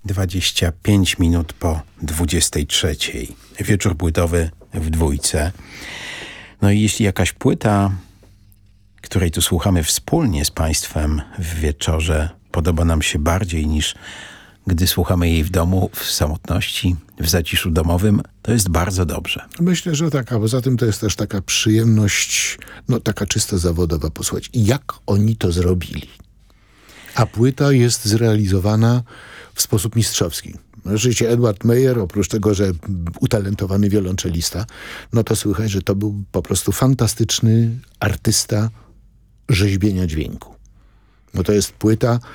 25 minut po 23. Wieczór płytowy w Dwójce. No i jeśli jakaś płyta, której tu słuchamy wspólnie z Państwem w wieczorze, podoba nam się bardziej niż gdy słuchamy jej w domu, w samotności, w zaciszu domowym, to jest bardzo dobrze. Myślę, że tak, a poza tym to jest też taka przyjemność, taka czysto zawodowa posłuchać. I jak oni to zrobili? A płyta jest zrealizowana w sposób mistrzowski. Oczywiście Edward Meyer, oprócz tego, że utalentowany wiolonczelista, to słychać, że to był po prostu fantastyczny artysta rzeźbienia dźwięku. Bo to jest płyta